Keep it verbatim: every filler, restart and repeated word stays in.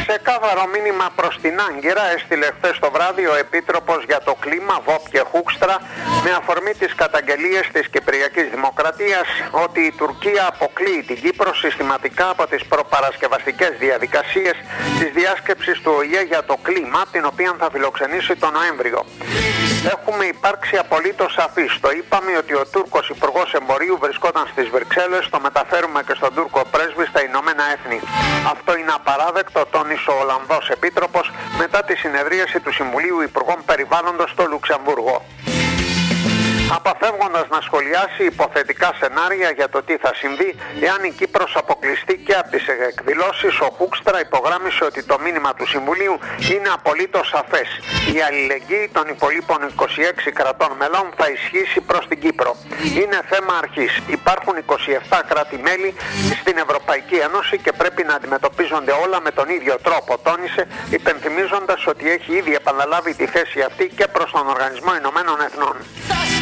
Ξεκάθαρο μήνυμα προς την Άγκυρα έστειλε χθες το βράδυ ο Επίτροπος για το Κλίμα, Βόπκε Χούκστρα, με αφορμή τις καταγγελίες της Κυπριακής Δημοκρατίας ότι η Τουρκία αποκλείει την Κύπρο συστηματικά από τις προπαρασκευαστικές διαδικασίες της διάσκεψης του Ο Η Ε για το κλίμα, την οποία θα φιλοξενήσει τον Νοέμβριο. Έχουμε υπάρξει απολύτως σαφείς. Το είπαμε ότι ο Τούρκος Υπουργός Εμπορίου βρισκόταν στις Βρυξέλλες, το μεταφέρουμε και στον Τούρκο Πρέσβη στα Ηνωμένα Έθνη. Αυτό είναι απαράδεκτο, τόνισε ο Ολλανδός Επίτροπος μετά τη συνεδρίαση του Συμβουλίου Υπουργών Περιβάλλοντος στο Λουξεμβούργο. Αποφεύγοντας να σχολιάσει υποθετικά σενάρια για το τι θα συμβεί εάν η Κύπρος αποκλειστεί και από τις εκδηλώσεις, ο Χούκστρα υπογράμμισε ότι το μήνυμα του Συμβουλίου είναι απολύτως σαφές. Η αλληλεγγύη των υπολείπων είκοσι έξι κρατών μελών θα ισχύσει προς την Κύπρο. Είναι θέμα αρχής. Υπάρχουν είκοσι επτά κράτη-μέλη στην Ευρωπαϊκή Ένωση και πρέπει να αντιμετωπίζονται όλα με τον ίδιο τρόπο, τόνισε, υπενθυμίζοντας ότι έχει ήδη επαναλάβει τη θέση αυτή και προς τον Οργανισμό Ηνωμένων Εθνών.